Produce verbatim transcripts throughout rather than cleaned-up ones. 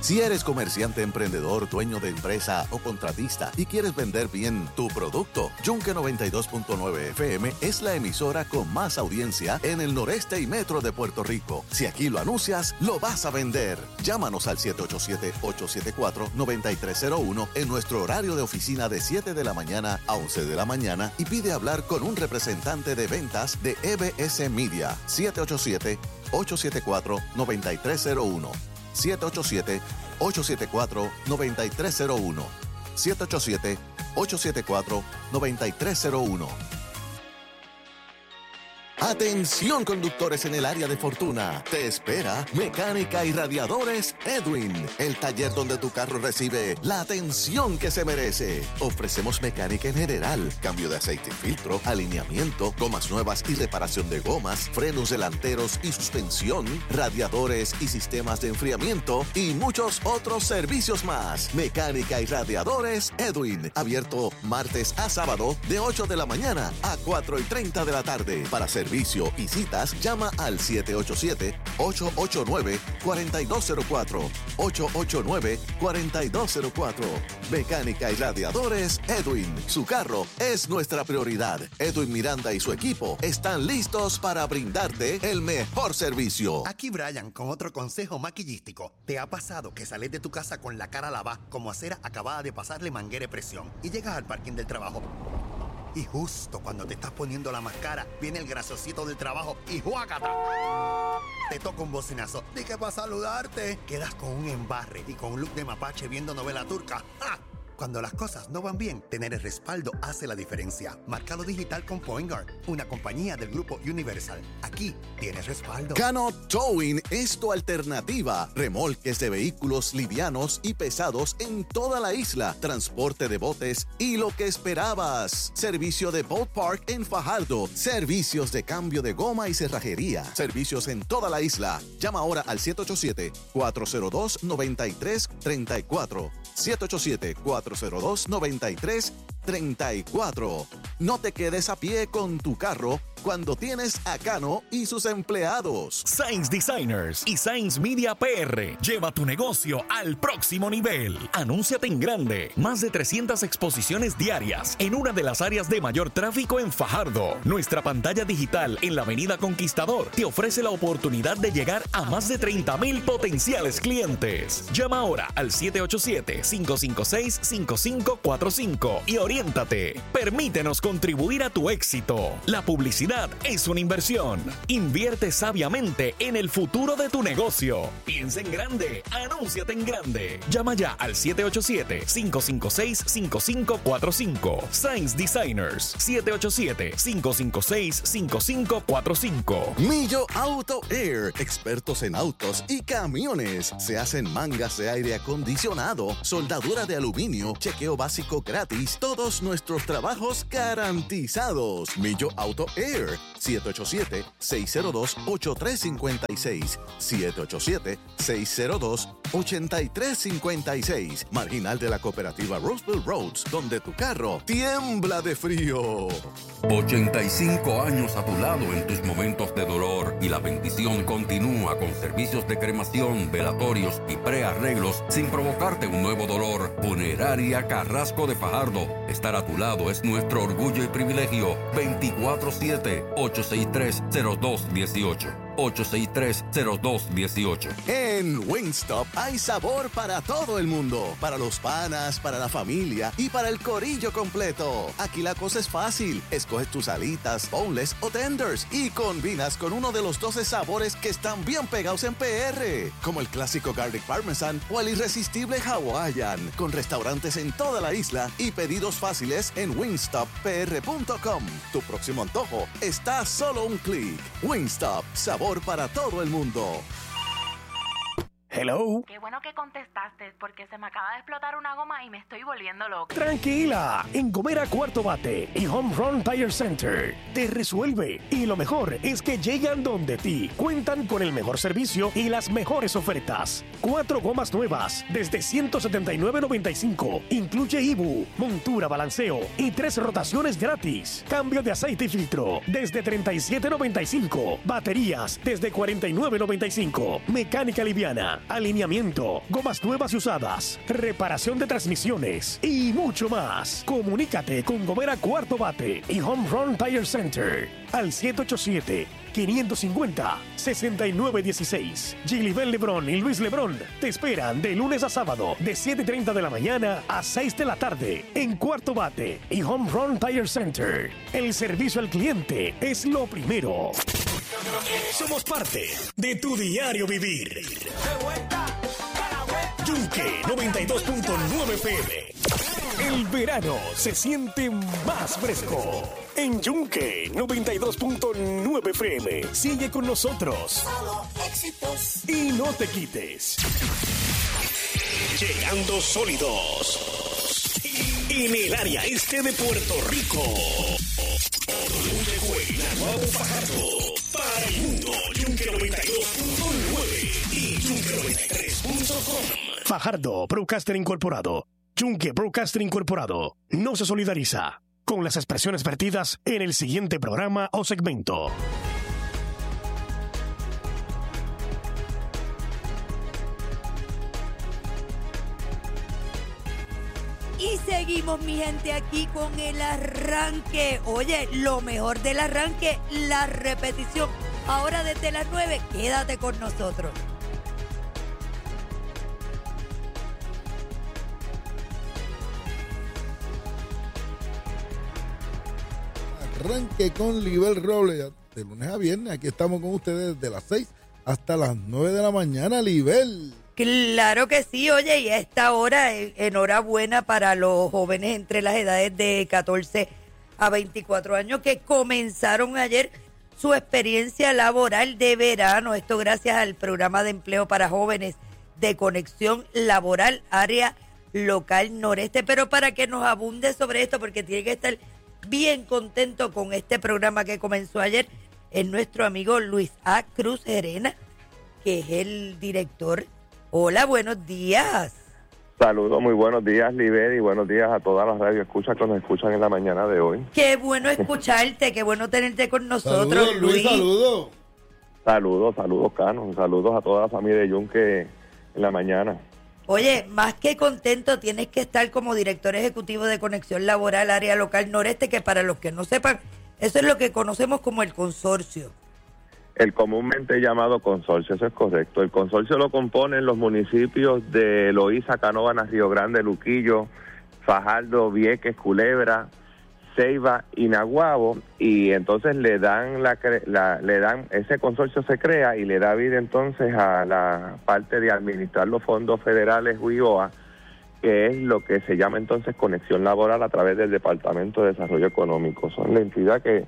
Si eres comerciante, emprendedor, dueño de empresa o contratista y quieres vender bien tu producto, Yunque noventa y dos punto nueve F M es la emisora con más audiencia en el noreste y metro de Puerto Rico. Si aquí lo anuncias, lo vas a vender. Llámanos al siete ocho siete, ocho siete cuatro, nueve tres cero uno en nuestro horario de oficina de siete de la mañana a once de la mañana y pide hablar con un representante de ventas de E B S Media. siete ocho siete, ocho siete cuatro, nueve tres cero uno. siete ocho siete, ocho siete cuatro, nueve tres cero uno. siete ocho siete, ocho siete cuatro, nueve tres cero uno. Atención conductores en el área de Fortuna. Te espera Mecánica y Radiadores Edwin, el taller donde tu carro recibe la atención que se merece. Ofrecemos mecánica en general, cambio de aceite y filtro, alineamiento, gomas nuevas y reparación de gomas, frenos delanteros y suspensión, radiadores y sistemas de enfriamiento y muchos otros servicios más. Mecánica y Radiadores Edwin, abierto martes a sábado de ocho de la mañana a cuatro y treinta de la tarde. Para servicio y citas, llama al siete ocho siete, ocho ocho nueve, cuatro dos cero cuatro. ocho ocho nueve, cuatro dos cero cuatro. Mecánica y Radiadores Edwin. Su carro es nuestra prioridad. Edwin Miranda y su equipo están listos para brindarte el mejor servicio. Aquí Brian con otro consejo maquillístico. ¿Te ha pasado que sales de tu casa con la cara lavada como acera acabada de pasarle manguera de presión y llegas al parking del trabajo? Y justo cuando te estás poniendo la máscara, viene el grasosito del trabajo y ¡juácata! Te toca un bocinazo. Dije para saludarte. Quedas con un embarre y con un look de mapache viendo novela turca. ¡Ah! Cuando las cosas no van bien, tener el respaldo hace la diferencia. Márcalo digital con Point Guard, una compañía del grupo Universal. Aquí tienes respaldo. Cano Towing es tu alternativa. Remolques de vehículos livianos y pesados en toda la isla. Transporte de botes y lo que esperabas. Servicio de Boat Park en Fajardo. Servicios de cambio de goma y cerrajería. Servicios en toda la isla. Llama ahora al siete ocho siete, cuatro cero dos, nueve tres tres cuatro. siete ocho siete, cuatro cero dos, nueve tres tres cuatro. No te quedes a pie con tu carro cuando tienes a Cano y sus empleados. Sainz Designers y Sainz Media P R. Lleva tu negocio al próximo nivel. Anúnciate en grande. Más de trescientas exposiciones diarias en una de las áreas de mayor tráfico en Fajardo. Nuestra pantalla digital en la Avenida Conquistador te ofrece la oportunidad de llegar a más de treinta mil potenciales clientes. Llama ahora al siete ocho siete, cinco cinco seis, cinco cinco cuatro cinco y oriéntate. Permítenos contribuir a tu éxito. La publicidad es una inversión. Invierte sabiamente en el futuro de tu negocio. Piensa en grande. Anúnciate en grande. Llama ya al siete ocho siete, cinco cinco seis, cinco cinco cuatro cinco. Sainz Designers. siete ocho siete, cinco cinco seis, cinco cinco cuatro cinco. Millo Auto Air. Expertos en autos y camiones. Se hacen mangas de aire acondicionado, soldadura de aluminio, chequeo básico gratis. Todos nuestros trabajos garantizados. Millo Auto Air. siete ocho siete, seis cero dos, ocho tres cinco seis. siete ocho siete, seis cero dos, ocho tres cinco seis. Marginal de la cooperativa Roseville Roads, donde tu carro tiembla de frío. ochenta y cinco años a tu lado en tus momentos de dolor y la bendición continúa con servicios de cremación, velatorios y prearreglos sin provocarte un nuevo dolor. Funeraria Carrasco de Fajardo. Estar a tu lado es nuestro orgullo y privilegio. veinticuatro siete, ocho seis tres, cero dos uno ocho. ocho seis tres, cero dos uno ocho. En Wingstop hay sabor para todo el mundo. Para los panas, para la familia y para el corillo completo. Aquí la cosa es fácil. Escoges tus alitas, boneless o tenders y combinas con uno de los doce sabores que están bien pegados en P R. Como el clásico Garlic Parmesan o el irresistible Hawaiian. Con restaurantes en toda la isla y pedidos fáciles en wingstop p r punto com. Tu próximo antojo está a solo un clic. Wingstop, sabor para todo el mundo. Hello. Qué bueno que contestaste, porque se me acaba de explotar una goma y me estoy volviendo loca. Tranquila, en Gomera Cuarto Bate y Home Run Tire Center te resuelve. Y lo mejor es que llegan donde ti. Cuentan con el mejor servicio y las mejores ofertas. Cuatro gomas nuevas desde ciento setenta y nueve noventa y cinco. Incluye I B U, montura, balanceo y tres rotaciones gratis. Cambio de aceite y filtro desde treinta y siete noventa y cinco. Baterías desde cuarenta y nueve noventa y cinco. Mecánica liviana alineamiento, gomas nuevas y usadas, reparación de transmisiones y mucho más. Comunícate con Gomera Cuarto Bate y Home Run Tire Center al siete ocho siete, cinco cinco cero, seis nueve uno seis. Gilibel Lebrón y Luis Lebrón te esperan de lunes a sábado de siete y treinta de la mañana a seis de la tarde en Cuarto Bate y Home Run Tire Center. El servicio al cliente es lo primero. Somos parte de tu diario vivir. Yunque noventa y dos punto nueve F M. El verano se siente más fresco. En Yunque noventa y dos punto nueve F M. Sigue con nosotros. Y no te quites. Llegando sólidos. En el área este de Puerto Rico. Llegó el Naguabo Fajardo. Para el mundo, Yunque noventa y dos punto nueve y Yunque noventa y tres punto com. Fajardo Broadcaster Incorporado. Yunque Broadcaster Incorporado no se solidariza con las expresiones vertidas en el siguiente programa o segmento. Y seguimos, mi gente, aquí con el arranque. Oye, lo mejor del arranque, la repetición. Ahora desde las nueve, quédate con nosotros. Arranque con Libel Robles, de lunes a viernes. Aquí estamos con ustedes desde las seis hasta las nueve de la mañana, Libel. Claro que sí, oye, y a esta hora, enhorabuena para los jóvenes entre las edades de catorce a veinticuatro años que comenzaron ayer su experiencia laboral de verano. Esto gracias al programa de empleo para jóvenes de Conexión Laboral Área Local Noreste. Pero para que nos abunde sobre esto, porque tiene que estar bien contento con este programa que comenzó ayer, es nuestro amigo Luis A. Cruz Gerena, que es el director. Hola, buenos días. Saludos, muy buenos días, Libel, y buenos días a todas las radioescuchas que nos escuchan en la mañana de hoy. Qué bueno escucharte, qué bueno tenerte con nosotros, saludos, Luis. Luis. Saludos. Saludos, saludos, Cano. Saludos a toda la familia de Yunque en la mañana. Oye, más que contento, tienes que estar como director ejecutivo de Conexión Laboral Área Local Noreste, que para los que no sepan, eso es lo que conocemos como el consorcio. El comúnmente llamado consorcio, eso es correcto. El consorcio lo componen los municipios de Loíza, Canóvanas, Río Grande, Luquillo, Fajardo, Vieques, Culebra, Ceiba y Naguabo, y entonces le dan la, la le dan ese consorcio se crea y le da vida entonces a la parte de administrar los fondos federales U I O A, que es lo que se llama entonces Conexión Laboral a través del Departamento de Desarrollo Económico. Son la entidad que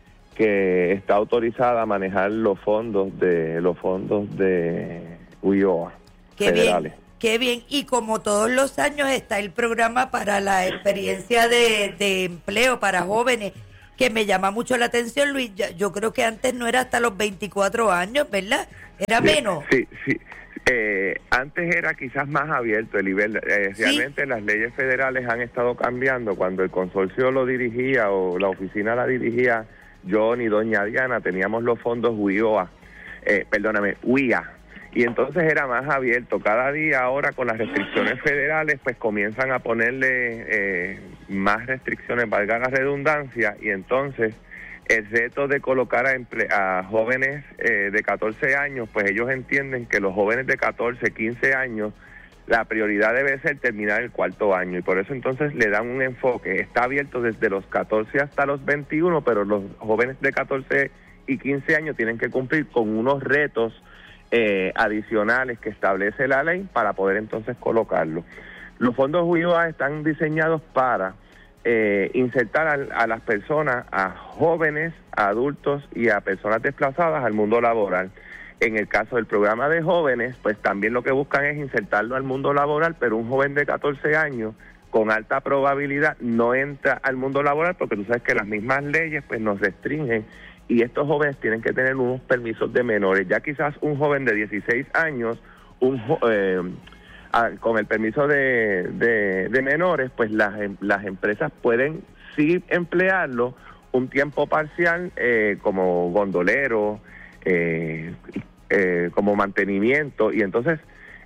que está autorizada a manejar los fondos de los fondos de U I O A qué federales. Bien, qué bien. Y como todos los años está el programa para la experiencia de, de empleo para jóvenes, que me llama mucho la atención, Luis. Yo creo que antes no era hasta los veinticuatro años, ¿verdad? Era sí, menos. Sí, sí. Eh, antes era quizás más abierto el nivel. Eh, realmente ¿Sí? Las leyes federales han estado cambiando. Cuando el consorcio lo dirigía o la oficina la dirigía John y doña Diana, teníamos los fondos U I O A, eh, perdóname, U I A, y entonces era más abierto. Cada día ahora con las restricciones federales pues comienzan a ponerle eh, más restricciones, valga la redundancia, y entonces el reto de colocar a, emple- a jóvenes eh, de catorce años, pues ellos entienden que los jóvenes de catorce, quince años, la prioridad debe ser terminar el cuarto año, y por eso entonces le dan un enfoque. Está abierto desde los catorce hasta los veintiuno, pero los jóvenes de catorce y quince años tienen que cumplir con unos retos eh, adicionales que establece la ley para poder entonces colocarlo. Los fondos U I O A están diseñados para eh, insertar a, a las personas, a jóvenes, a adultos y a personas desplazadas al mundo laboral. En el caso del programa de jóvenes, pues también lo que buscan es insertarlo al mundo laboral, pero un joven de catorce años con alta probabilidad no entra al mundo laboral porque tú sabes que las mismas leyes pues nos restringen, y estos jóvenes tienen que tener unos permisos de menores. Ya quizás un joven de dieciséis años, un eh, a, con el permiso de, de, de menores, pues las, las empresas pueden sí emplearlo un tiempo parcial eh, como gondolero, Eh, eh, como mantenimiento, y entonces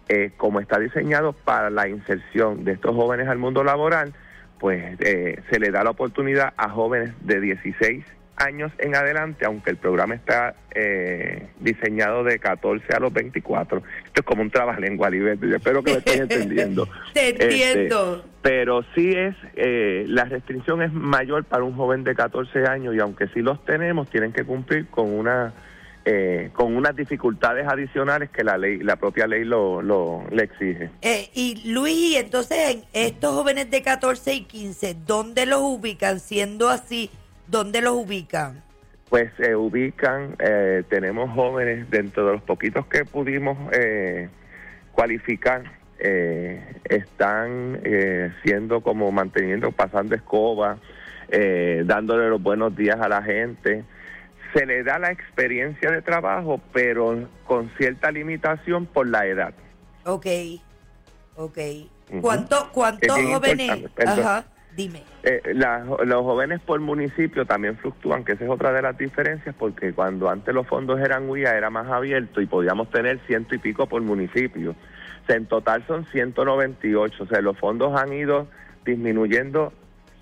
eh, como está diseñado para la inserción de estos jóvenes al mundo laboral, pues eh, se le da la oportunidad a jóvenes de dieciséis años en adelante, aunque el programa está eh, diseñado de catorce a los veinticuatro. Esto es como un trabalengua, Liberty, yo espero que me estén entendiendo. Te entiendo. Este, pero sí es, eh, la restricción es mayor para un joven de catorce años, y aunque sí los tenemos, tienen que cumplir con una eh, con unas dificultades adicionales que la ley, la propia ley lo, lo le exige. Eh, y Luis, entonces, estos jóvenes de catorce y quince, ¿dónde los ubican? Siendo así, ¿dónde los ubican? Pues se eh, ubican, eh, tenemos jóvenes dentro de los poquitos que pudimos eh, cualificar, eh, están eh, siendo como manteniendo, pasando escoba, eh, dándole los buenos días a la gente. Se le da la experiencia de trabajo, pero con cierta limitación por la edad. Ok, ok. Uh-huh. ¿Cuánto, ¿Cuántos jóvenes? Ajá. Dime. Eh, la, los jóvenes por municipio también fluctúan, que esa es otra de las diferencias, porque cuando antes los fondos eran U I A era más abierto y podíamos tener ciento y pico por municipio. O sea, en total son ciento noventa y ocho, o sea, los fondos han ido disminuyendo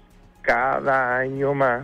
cada año más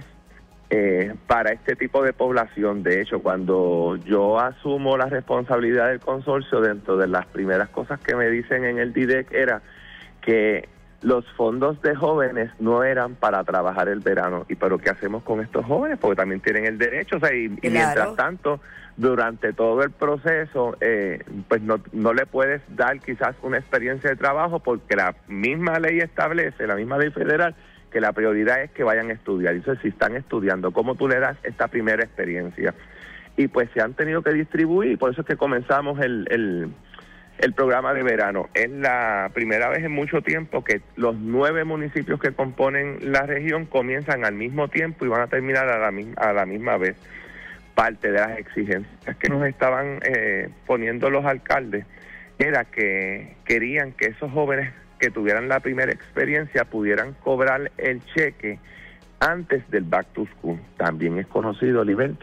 eh, para este tipo de población. De hecho, cuando yo asumo la responsabilidad del consorcio, dentro de las primeras cosas que me dicen en el D I D E C era que los fondos de jóvenes no eran para trabajar el verano. ¿Y pero qué hacemos con estos jóvenes? Porque también tienen el derecho. O sea, y, claro. y mientras tanto, durante todo el proceso, eh, pues no, no le puedes dar quizás una experiencia de trabajo, porque la misma ley establece, la misma ley federal, que la prioridad es que vayan a estudiar. Y entonces, si están estudiando, ¿cómo tú le das esta primera experiencia? Y pues se han tenido que distribuir, por eso es que comenzamos el... el El programa de verano. Es la primera vez en mucho tiempo que los nueve municipios que componen la región comienzan al mismo tiempo y van a terminar a la, a la misma vez. Parte de las exigencias que nos estaban eh, poniendo los alcaldes era que querían que esos jóvenes que tuvieran la primera experiencia pudieran cobrar el cheque antes del back to school. También es conocido, Oliver,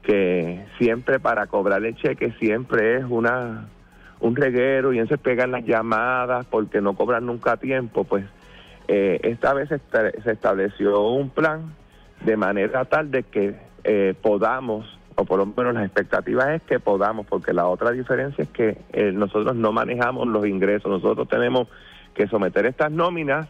que siempre para cobrar el cheque siempre es una... un reguero, y entonces pegan las llamadas porque no cobran nunca a tiempo. Pues eh, esta vez se, est- se estableció un plan de manera tal de que eh, podamos, o por lo menos las expectativas es que podamos, porque la otra diferencia es que eh, nosotros no manejamos los ingresos, nosotros tenemos que someter estas nóminas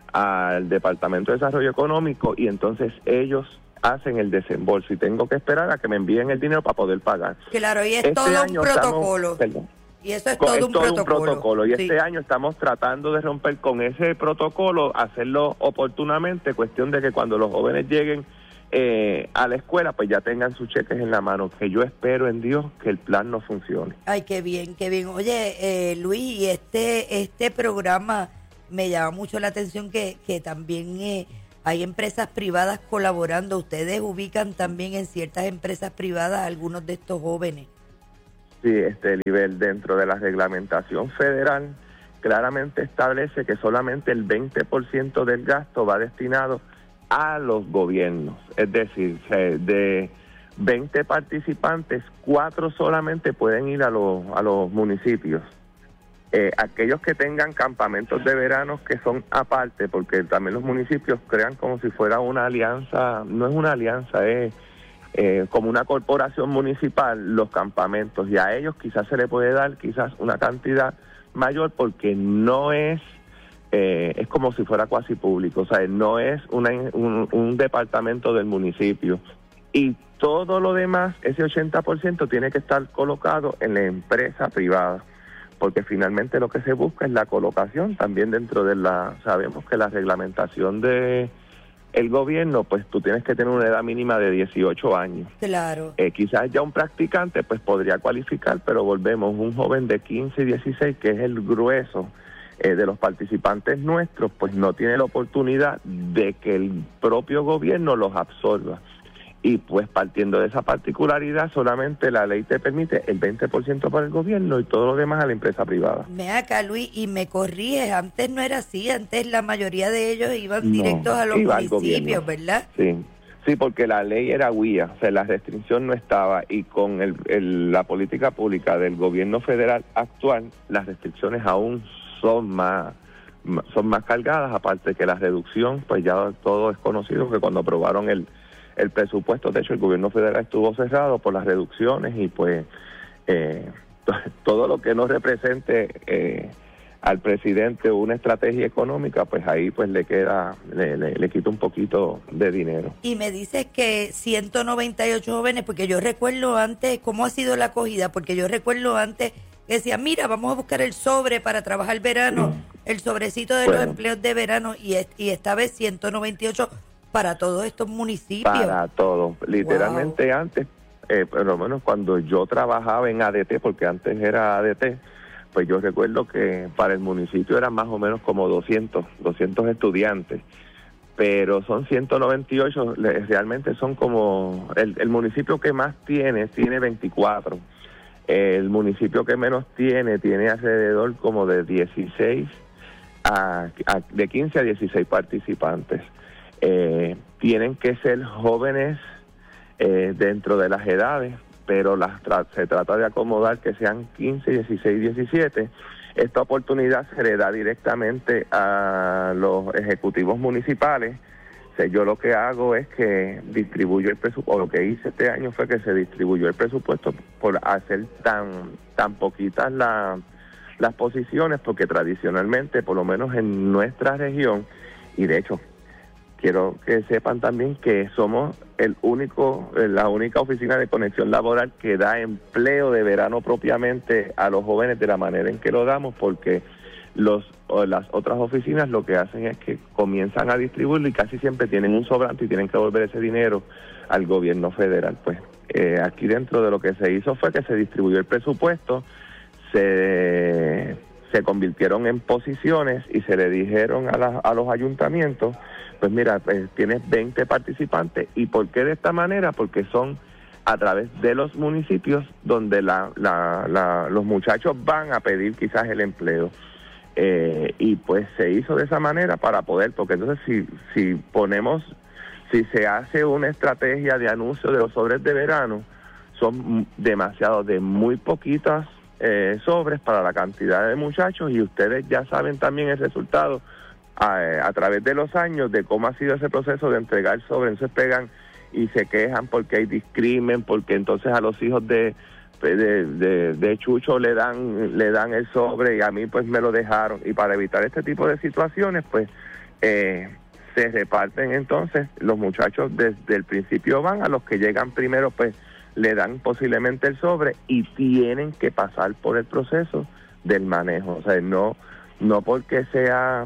al Departamento de Desarrollo Económico, y entonces ellos hacen el desembolso, y tengo que esperar a que me envíen el dinero para poder pagar. Claro, y es este todo un protocolo. Estamos, perdón, Y eso es todo, es un, todo protocolo. un protocolo. Y sí. este año estamos tratando de romper con ese protocolo, hacerlo oportunamente, cuestión de que cuando los jóvenes lleguen eh, a la escuela, pues ya tengan sus cheques en la mano, que yo espero en Dios que el plan no funcione. Ay, qué bien, qué bien. Oye, eh, Luis, y este, este programa me llama mucho la atención que, que también eh, hay empresas privadas colaborando. Ustedes ubican también en ciertas empresas privadas a algunos de estos jóvenes. Sí, este nivel dentro de la reglamentación federal claramente establece que solamente el veinte por ciento del gasto va destinado a los gobiernos. Es decir, de veinte participantes, cuatro solamente pueden ir a los, a los municipios. Eh, aquellos que tengan campamentos de verano que son aparte, porque también los municipios crean como si fuera una alianza, no es una alianza, es... Eh, como una corporación municipal, los campamentos, y a ellos quizás se le puede dar quizás una cantidad mayor, porque no es eh, es como si fuera cuasi público, o sea, no es una, un, un departamento del municipio, y todo lo demás, ese ochenta por ciento tiene que estar colocado en la empresa privada, porque finalmente lo que se busca es la colocación también dentro de la, sabemos que la reglamentación de el gobierno, pues tú tienes que tener una edad mínima de dieciocho años. Claro. Eh, quizás ya un practicante pues podría cualificar, pero volvemos, un joven de quince y dieciséis, que es el grueso eh, de los participantes nuestros, pues no tiene la oportunidad de que el propio gobierno los absorba. Y pues partiendo de esa particularidad, solamente la ley te permite el veinte por ciento para el gobierno y todo lo demás a la empresa privada. Me acá, Luis, y me corriges, antes no era así, antes la mayoría de ellos iban No, directos a los iba al municipios, gobierno. ¿verdad? Sí, Sí, porque la ley era guía, o sea, la restricción no estaba, y con el, el, la política pública del gobierno federal actual, las restricciones aún son más son más cargadas, aparte que la reducción, pues ya todo es conocido, que cuando aprobaron el, el presupuesto, de hecho el gobierno federal estuvo cerrado por las reducciones, y pues eh, todo lo que no represente eh, al presidente una estrategia económica, pues ahí pues le queda, le, le, le quita un poquito de dinero. Y me dices que ciento noventa y ocho jóvenes, porque yo recuerdo antes, ¿cómo ha sido la acogida? Porque yo recuerdo antes que decían, mira, vamos a buscar el sobre para trabajar verano, el sobrecito de bueno, los empleos de verano, y, es, y esta vez ciento noventa y ocho para todos estos municipios. Para todos, literalmente wow. Antes, eh, por lo menos cuando yo trabajaba en A D T, porque antes era A D T, pues yo recuerdo que para el municipio eran más o menos como doscientos estudiantes, pero son ciento noventa y ocho, realmente son como, el, el municipio que más tiene, tiene veinticuatro, el municipio que menos tiene, tiene alrededor como de dieciséis, a, a, de quince a dieciséis participantes. Eh, tienen que ser jóvenes eh, dentro de las edades, pero las tra- se trata de acomodar que sean quince, dieciséis, diecisiete. Esta oportunidad se le da directamente a los ejecutivos municipales. O sea, yo lo que hago es que distribuyo el presupuesto, o lo que hice este año fue que se distribuyó el presupuesto por hacer tan tan poquitas la, las posiciones, porque tradicionalmente, por lo menos en nuestra región, y de hecho, quiero que sepan también que somos el único, la única oficina de conexión laboral que da empleo de verano propiamente a los jóvenes de la manera en que lo damos, porque los las otras oficinas lo que hacen es que comienzan a distribuirlo y casi siempre tienen un sobrante y tienen que devolver ese dinero al gobierno federal. Pues eh, aquí dentro de lo que se hizo fue que se distribuyó el presupuesto, se, se convirtieron en posiciones y se le dijeron a, la, a los ayuntamientos, pues mira, pues tienes veinte participantes. ¿Y por qué de esta manera? Porque son a través de los municipios donde la, la, la, los muchachos van a pedir quizás el empleo. Eh, y pues se hizo de esa manera para poder, porque entonces si, si ponemos, si se hace una estrategia de anuncio de los sobres de verano, son demasiados, de muy poquitas eh, sobres para la cantidad de muchachos, y ustedes ya saben también el resultado A, a través de los años de cómo ha sido ese proceso de entregar sobre. Entonces pegan y se quejan porque hay discrimen, porque entonces a los hijos de de, de, de Chucho le dan le dan el sobre y a mí pues me lo dejaron, y para evitar este tipo de situaciones pues eh, se reparten. Entonces los muchachos desde el principio van, a los que llegan primero pues le dan posiblemente el sobre, y tienen que pasar por el proceso del manejo. O sea, no no porque sea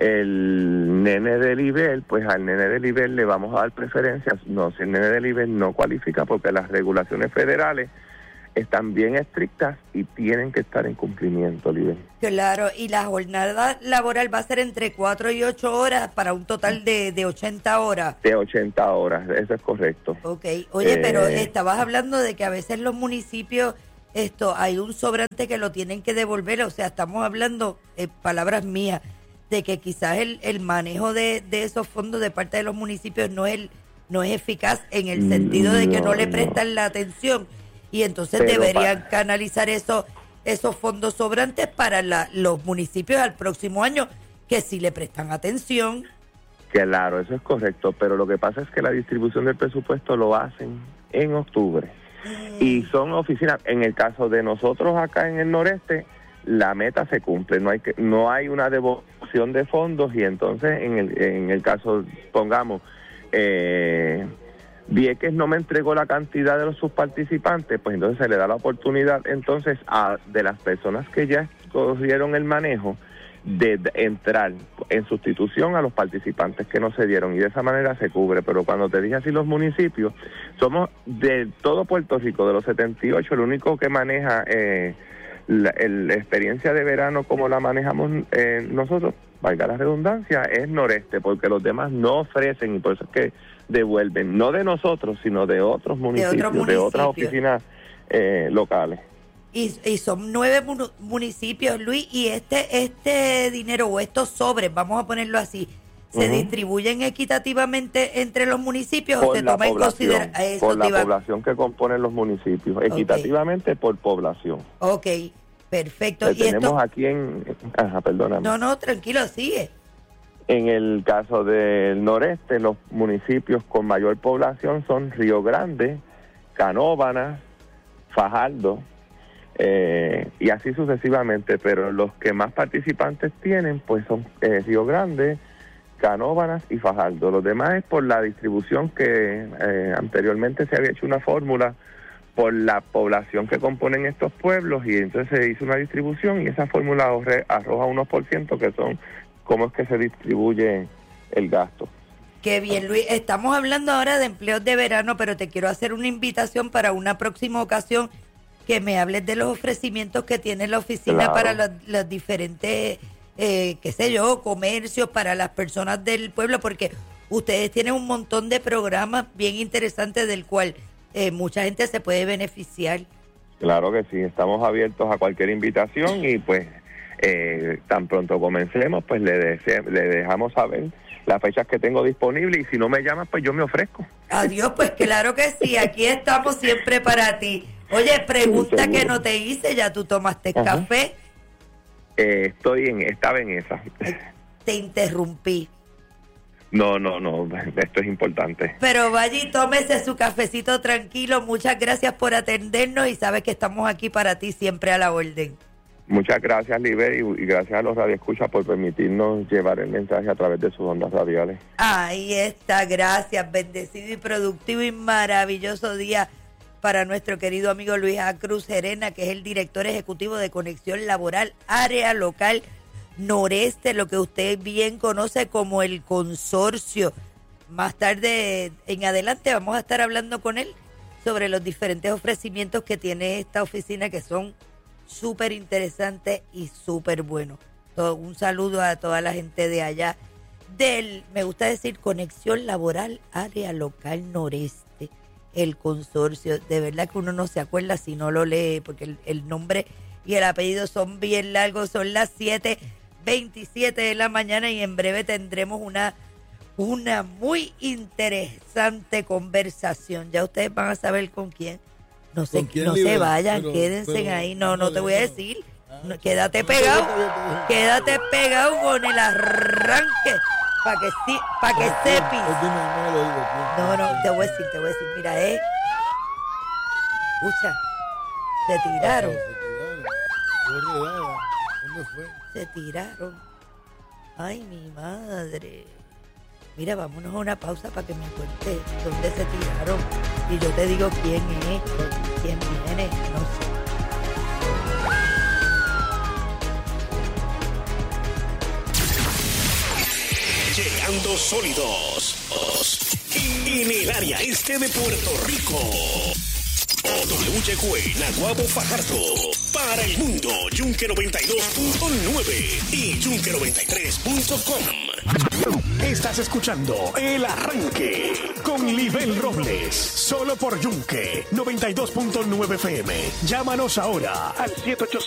el nene de nivel, pues al nene de nivel le vamos a dar preferencias. No, si el nene de nivel no cualifica, porque las regulaciones federales están bien estrictas y tienen que estar en cumplimiento, Liber. Claro, y la jornada laboral va a ser entre cuatro y ocho horas para un total de, de ochenta horas. De ochenta horas, eso es correcto. Ok, oye, eh, pero estabas hablando de que a veces los municipios, esto, hay un sobrante que lo tienen que devolver, o sea, estamos hablando, eh, palabras mías, de que quizás el, el manejo de, de esos fondos de parte de los municipios no es, el, no es eficaz, en el sentido de que no, no le prestan no. la atención. Y entonces Pero deberían para... canalizar eso, esos fondos sobrantes para la, los municipios al próximo año, que sí le prestan atención. Claro, eso es correcto, pero lo que pasa es que la distribución del presupuesto lo hacen en octubre. Mm. Y son oficinas, en el caso de nosotros acá en el noreste, la meta se cumple, no hay que, no hay una devolución de fondos, y entonces en el, en el caso, pongamos, eh, Vieques no me entregó la cantidad de los, sus participantes, pues entonces se le da la oportunidad entonces a de las personas que ya escogieron el manejo de, de entrar en sustitución a los participantes que no se dieron, y de esa manera se cubre. Pero cuando te dije así, los municipios, somos de todo Puerto Rico, de los setenta y ocho, el único que maneja eh, la, el, la experiencia de verano como la manejamos eh, nosotros, valga la redundancia, es noreste, porque los demás no ofrecen, y por eso es que devuelven, no de nosotros, sino de otros municipios, de, municipios. de otras oficinas eh, locales. Y, y son nueve municipios, Luis, y este este dinero o estos sobres, vamos a ponerlo así, ¿se Ujú. distribuyen equitativamente entre los municipios o Por se la toma en población, consideración? por la población que componen los municipios, equitativamente por población. Ok, perfecto. Que ¿Y esto? tenemos aquí en... Ajá, perdóname. No, no, tranquilo, sigue. En el caso del noreste, los municipios con mayor población son Río Grande, Canóvanas, Fajardo, eh, y así sucesivamente, pero los que más participantes tienen pues son eh, Río Grande, Canóvanas y Fajardo. Los demás es por la distribución que eh, anteriormente se había hecho una fórmula por la población que componen estos pueblos, y entonces se hizo una distribución y esa fórmula arroja, arroja unos por ciento que son cómo es que se distribuye el gasto. Qué bien, Luis. Estamos hablando ahora de empleos de verano, pero te quiero hacer una invitación para una próxima ocasión que me hables de los ofrecimientos que tiene la oficina Claro. para los, los diferentes, eh, qué sé yo, comercios, para las personas del pueblo, porque ustedes tienen un montón de programas bien interesantes del cual eh, mucha gente se puede beneficiar. Claro que sí, estamos abiertos a cualquier invitación y pues eh, tan pronto comencemos, pues le, dese- le dejamos saber las fechas que tengo disponibles y si no me llaman, pues yo me ofrezco. Adiós, pues claro que sí, aquí estamos siempre para ti. Oye, pregunta Sí, que seguro. no te hice, ¿ya tú tomaste Ajá. café? Eh, estoy en, estaba en esa. Te interrumpí. No, no, no, esto es importante. Pero vaya y tómese su cafecito tranquilo. Muchas gracias por atendernos y sabes que estamos aquí para ti siempre a la orden. Muchas gracias, Liber, y, y gracias a los radioescuchas por permitirnos llevar el mensaje a través de sus ondas radiales. Ahí está, gracias. Bendecido y productivo y maravilloso día para nuestro querido amigo Luis A. Cruz Gerena, que es el director ejecutivo de Conexión Laboral Área Local Noreste, lo que usted bien conoce como el consorcio. Más tarde en adelante vamos a estar hablando con él sobre los diferentes ofrecimientos que tiene esta oficina, que son súper interesantes y súper buenos. Todo, un saludo a toda la gente de allá del, me gusta decir, Conexión Laboral Área Local Noreste, el consorcio. De verdad que uno no se acuerda si no lo lee, porque el, el nombre y el apellido son bien largos. Son las siete veintisiete de la mañana y en breve tendremos una, una muy interesante conversación. Ya ustedes van a saber con quién. No se, ¿Con quién, no se Liber? vayan, Pero- quédense pero- ahí. No, no te voy a decir. Ah, No, quédate no, pegado. no, no, no, no. Quédate pegado con el arranque para que sí, para que Pues sepis. dime, no lo digo, pues. No, no, te voy a decir, te voy a decir, mira, eh. Escucha, se tiraron, Se tiraron. Fue redada. ¿Dónde fue? se tiraron. Ay, mi madre. Mira, vámonos a una pausa para que me cuente dónde se tiraron. Y yo te digo quién es, quién viene, no sé. Llegando sólidos en el área este de Puerto Rico. W H Q, Naguabo, Fajardo. Para el mundo, Yunque noventa y dos punto nueve y Yunque noventa y tres punto com. Estás escuchando El Arranque con Libel Robles. Solo por Yunque noventa y dos punto nueve F M. Llámanos ahora al siete ocho